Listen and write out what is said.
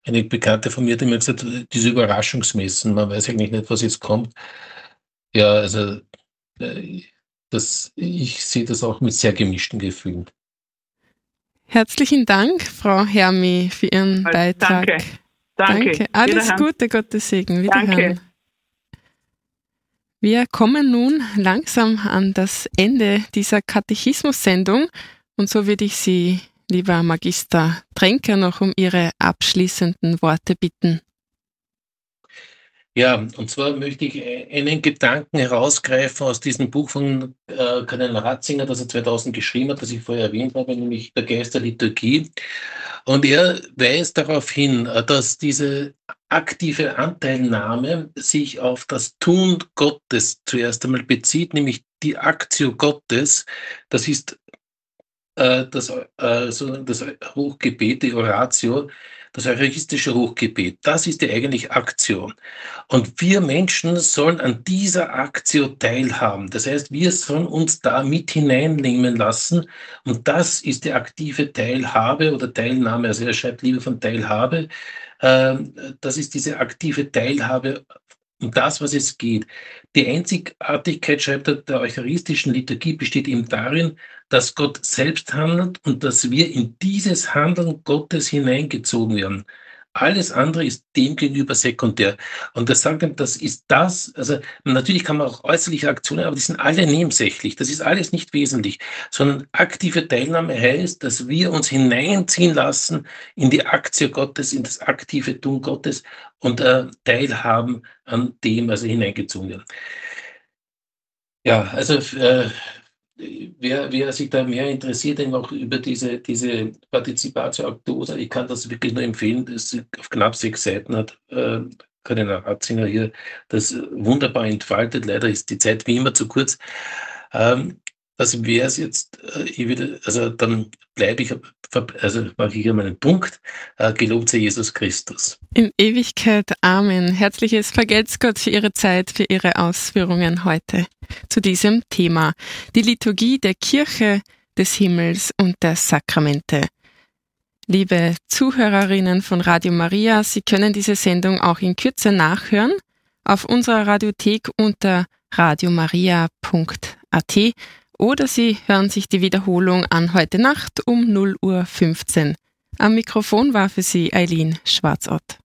eine Bekannte von mir, die mir gesagt hat, diese Überraschungsmessen, man weiß eigentlich nicht, was jetzt kommt. Ja, also äh, ich sehe das auch mit sehr gemischten Gefühlen. Herzlichen Dank, Frau Hermi, für Ihren Beitrag. Danke. Danke. Danke. Alles Wiederhören. Gute, Gottes Segen. Wiederhören. Danke. Wir kommen nun langsam an das Ende dieser Katechismus-Sendung und so würde ich Sie, lieber Magister Tränker, noch um Ihre abschließenden Worte bitten. Ja, und zwar möchte ich einen Gedanken herausgreifen aus diesem Buch von Kardinal Ratzinger, das er 2000 geschrieben hat, das ich vorher erwähnt habe, nämlich Der Geist der Liturgie. Und er weist darauf hin, dass diese aktive Anteilnahme sich auf das Tun Gottes zuerst einmal bezieht, nämlich die Actio Gottes. Das ist das Hochgebet, die Oratio, das eucharistische Hochgebet. Das ist die eigentliche Aktion. Und wir Menschen sollen an dieser Aktio teilhaben. Das heißt, wir sollen uns da mit hineinnehmen lassen. Und das ist die aktive Teilhabe oder Teilnahme. Also er schreibt lieber von Teilhabe. Das ist diese aktive Teilhabe um das, was es geht. Die Einzigartigkeit, schreibt er, der eucharistischen Liturgie besteht eben darin, dass Gott selbst handelt und dass wir in dieses Handeln Gottes hineingezogen werden. Alles andere ist dem gegenüber sekundär. Und das sagt ihm, das ist das, also natürlich kann man auch äußerliche Aktionen, aber die sind alle nebensächlich. Das ist alles nicht wesentlich, sondern aktive Teilnahme heißt, dass wir uns hineinziehen lassen in die Aktio Gottes, in das aktive Tun Gottes und teilhaben an dem, also hineingezogen werden. Ja, also wer sich da mehr interessiert, eben auch über diese Participatio Actosa, ich kann das wirklich nur empfehlen, das auf knapp 6 Seiten hat Kardinal Ratzinger hier das wunderbar entfaltet. Leider ist die Zeit wie immer zu kurz. Das wäre es jetzt, dann bleibe ich, also mache ich hier meinen Punkt. Gelobt sei Jesus Christus. In Ewigkeit. Amen. Herzliches Vergelt's Gott für Ihre Zeit, für Ihre Ausführungen heute zu diesem Thema. Die Liturgie der Kirche, des Himmels und der Sakramente. Liebe Zuhörerinnen von Radio Maria, Sie können diese Sendung auch in Kürze nachhören auf unserer Radiothek unter radiomaria.at oder Sie hören sich die Wiederholung an heute Nacht um 0:15 Uhr. Am Mikrofon war für Sie Eileen Schwarzott.